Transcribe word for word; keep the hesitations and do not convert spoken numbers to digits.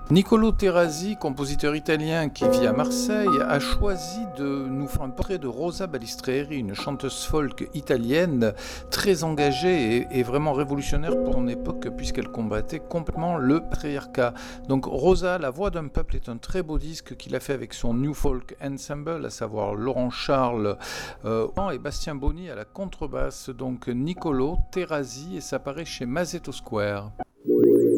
Niccolò Terrazzi, compositeur italien qui vit à Marseille, a choisi de nous faire un portrait de Rosa Balistreri, une chanteuse folk italienne très engagée et, et vraiment révolutionnaire pour son époque puisqu'elle combattait complètement le patriarcat. Donc Rosa, la voix d'un peuple, est un très beau disque qu'il a fait avec son New Folk Ensemble, à savoir Laurent Charles euh, et Bastien Bonny à la contrebasse. Donc Niccolò Terrazzi, et ça paraît chez Mazzetto Square.